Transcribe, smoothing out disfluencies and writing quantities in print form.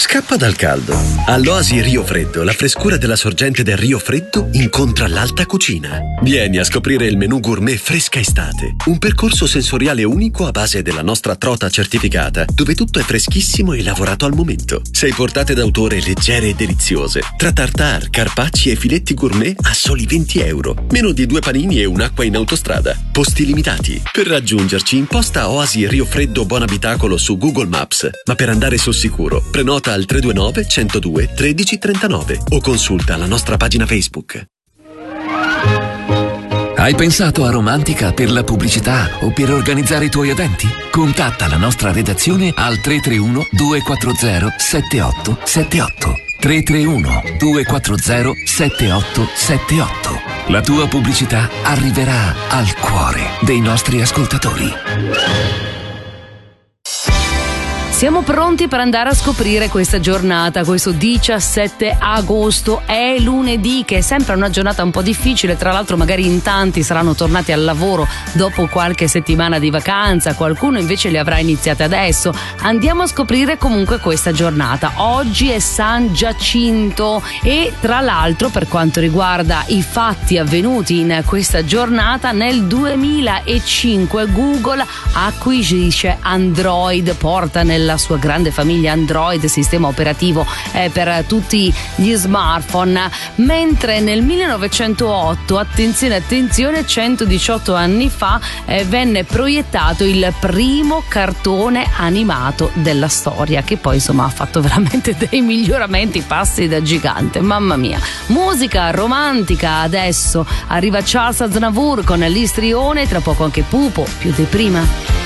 Scappa dal caldo. All'Oasi Rio Freddo, la frescura della sorgente del Rio Freddo incontra l'alta cucina. Vieni a scoprire il menù gourmet Fresca Estate, un percorso sensoriale unico a base della nostra trota certificata, dove tutto è freschissimo e lavorato al momento. 6 portate d'autore leggere e deliziose, tra tartare, carpacci e filetti gourmet a soli €20. Meno di 2 panini e un'acqua in autostrada. Posti limitati. Per raggiungerci imposta Oasi Rio Freddo Buon Abitacolo su Google Maps, ma per andare sul sicuro prenota al 329 102 1339 o consulta la nostra pagina Facebook. Hai pensato a Romantica per la pubblicità o per organizzare i tuoi eventi? Contatta la nostra redazione al 331 240 7878. 331 240 7878. La tua pubblicità arriverà al cuore dei nostri ascoltatori. Siamo pronti per andare a scoprire questa giornata, questo 17 agosto, è lunedì, che è sempre una giornata un po' difficile, tra l'altro magari in tanti saranno tornati al lavoro dopo qualche settimana di vacanza, qualcuno invece le avrà iniziate adesso. Andiamo a scoprire comunque questa giornata. Oggi è San Giacinto e tra l'altro, per quanto riguarda i fatti avvenuti in questa giornata, nel 2005 Google acquisisce Android, porta nella sua grande famiglia Android, sistema operativo per tutti gli smartphone, mentre nel 1908, attenzione, 118 anni fa, venne proiettato il primo cartone animato della storia, che poi insomma ha fatto veramente dei miglioramenti, passi da gigante, mamma mia. Musica romantica, adesso arriva Charles Aznavour con l'Istrione, tra poco anche Pupo, più di prima.